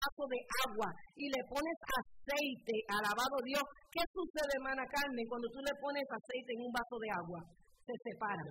vaso de agua y le pones aceite, alabado Dios, ¿qué sucede, hermana Carmen, cuando tú le pones aceite en un vaso de agua? Se separa.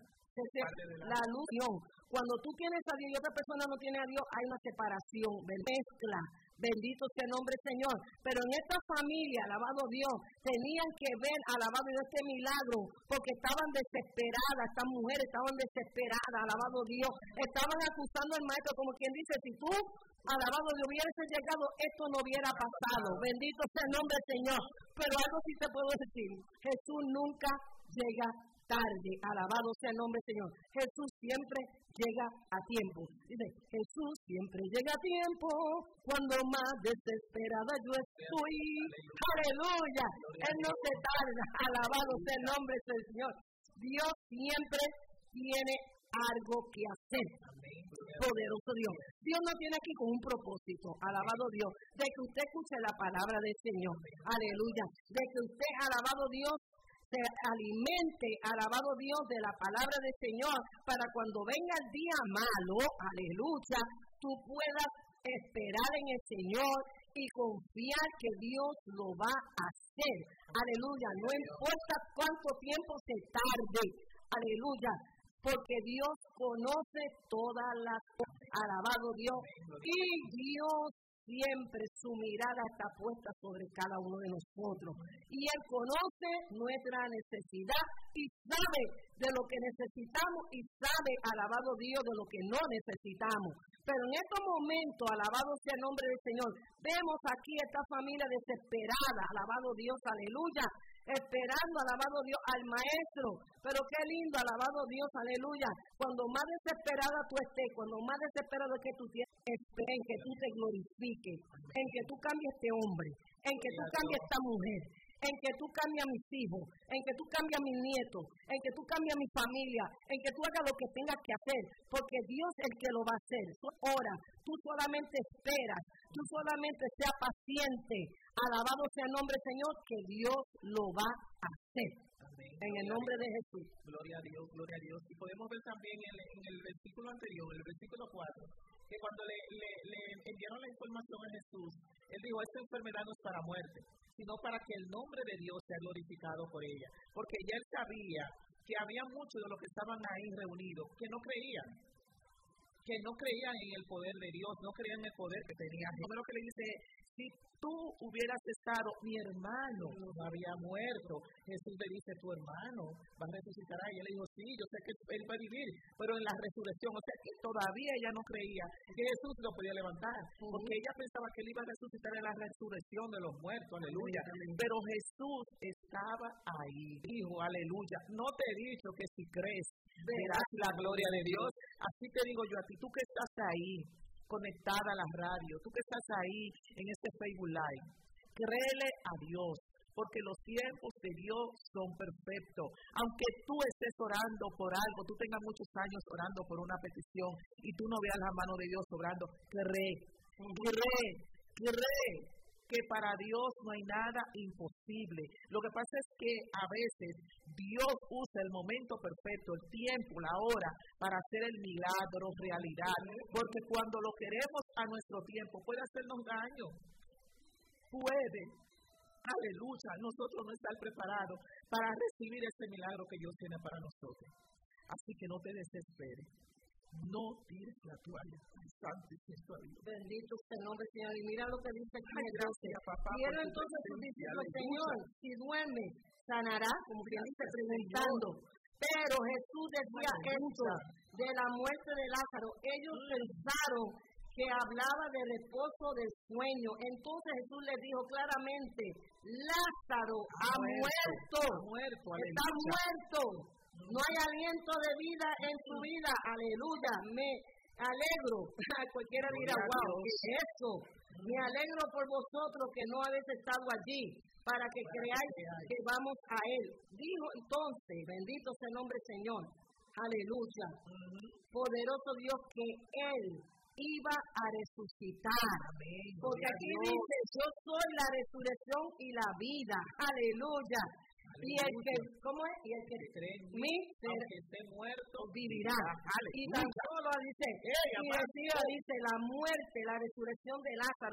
La luz. Cuando tú tienes a Dios y otra persona no tiene a Dios, hay una separación, mezcla. Bendito sea el nombre del Señor. Pero en esta familia, alabado Dios, tenían que ver, alabado Dios, este milagro, porque estaban desesperadas, estas mujeres estaban desesperadas, alabado Dios, estaban acusando al maestro, como quien dice, si tú, alabado Dios, hubieras llegado, esto no hubiera pasado. Bendito sea el nombre del Señor. Pero algo sí te puedo decir, Jesús nunca llega tarde, alabado sea el nombre del Señor. Jesús siempre llega a tiempo. Dice, Jesús siempre llega a tiempo, cuando más desesperada yo estoy. Aleluya. Él no se tarda, alabado sea el nombre del Señor. Dios siempre tiene algo que hacer. Poderoso Dios. Dios no tiene aquí con un propósito, alabado Dios, de que usted escuche la palabra del Señor. Aleluya. De que usted, alabado Dios, se alimente, alabado Dios, de la palabra del Señor, para cuando venga el día malo, aleluya, tú puedas esperar en el Señor y confiar que Dios lo va a hacer. Aleluya, no importa cuánto tiempo se tarde, aleluya, porque Dios conoce todas las cosas, alabado Dios, y Dios siempre su mirada está puesta sobre cada uno de nosotros. Y Él conoce nuestra necesidad y sabe de lo que necesitamos y sabe, alabado Dios, de lo que no necesitamos. Pero en estos momentos, alabado sea el nombre del Señor, vemos aquí esta familia desesperada, alabado Dios, aleluya, esperando, alabado Dios, al maestro. Pero qué lindo, alabado Dios, aleluya, cuando más desesperada tú estés, cuando más desesperado es que tú tienes, espera en que tú te glorifiques, en que tú cambies este hombre, en que tú cambies esta mujer, en que tú cambies a mis hijos, en que tú cambies a mis nietos, en que tú cambies a mi familia, en que tú hagas lo que tengas que hacer, porque Dios es el que lo va a hacer. Ahora, tú solamente esperas, tú solamente sea paciente, alabado sea el nombre del Señor, que Dios lo va a hacer. Amén. En el nombre de Jesús. Gloria a Dios, gloria a Dios. Y podemos ver también en el versículo anterior, el versículo 4, que cuando le enviaron la información a Jesús, Él dijo, esta enfermedad no es para muerte, sino para que el nombre de Dios sea glorificado por ella. Porque ya Él sabía que había muchos de los que estaban ahí reunidos que no creían en el poder de Dios, no creían en el poder que tenía. Lo que le dice, si tú hubieras estado, mi hermano no había muerto. Jesús le dice, tu hermano va a resucitar. Y él le dijo, sí, yo sé que él va a vivir, pero en la resurrección, o sea que todavía ella no creía que Jesús lo podía levantar, porque ella pensaba que él iba a resucitar en la resurrección de los muertos, aleluya. Pero Jesús estaba ahí, dijo, aleluya, no te he dicho que si crees verás la gloria de Dios. Así te digo yo a ti, tú que estás ahí conectada a la radio, tú que estás ahí en este Facebook Live, créele a Dios, porque los tiempos de Dios son perfectos. Aunque tú estés orando por algo, tú tengas muchos años orando por una petición y tú no veas la mano de Dios obrando, cree que para Dios no hay nada imposible. Lo que pasa es que a veces Dios usa el momento perfecto, el tiempo, la hora, para hacer el milagro realidad. Porque cuando lo queremos a nuestro tiempo, puede hacernos daño. Puede. Aleluya. Nosotros no estar preparados para recibir este milagro que Dios tiene para nosotros. Así que no te desesperes. No tires la toalla. Santo y Cristo a Dios. Bendito sea el nombre, Señor. Y mira lo que dice aquí. Gracias, papá. Quiero entonces sus discípulos, Señor, si duerme, sanará, como quien dice, preguntando. Pero Jesús decía esto de la muerte de Lázaro. Ellos pensaron que hablaba de reposo del sueño. Entonces Jesús les dijo claramente, Lázaro ha muerto. Está muerto. No hay aliento de vida en su vida. Aleluya. Me alegro. Cualquiera dirá, wow, ¿qué es eso? Me alegro por vosotros que no habéis estado allí, para que creáis que vamos a Él. Dijo entonces, bendito sea el nombre del Señor. Aleluya. Poderoso Dios, que Él iba a resucitar. Porque aquí dice, yo soy la resurrección y la vida. Aleluya. Y el que, ¿cómo es? Y el que cree en mí, aunque esté muerto, vivirá. Y tan solo dice, y decía, dice, la muerte, la resurrección de Lázaro.